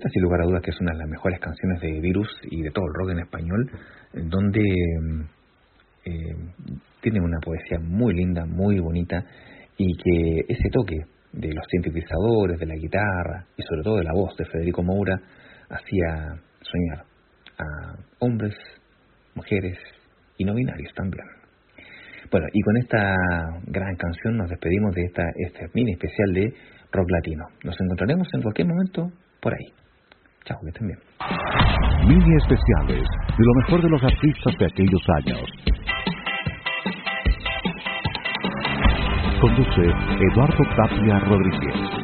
esta sin lugar a dudas que es una de las mejores canciones de Virus y de todo el rock en español, donde tiene una poesía muy linda, muy bonita, y que ese toque de los sintetizadores, de la guitarra y sobre todo de la voz de Federico Moura hacía soñar a hombres, mujeres y no binarios también. Bueno, y con esta gran canción nos despedimos de este mini especial de Rock Latino. Nos encontraremos en cualquier momento por ahí. Chao, que estén bien. Mini especiales de lo mejor de los artistas de aquellos años. Conduce Eduardo Tapia Rodríguez.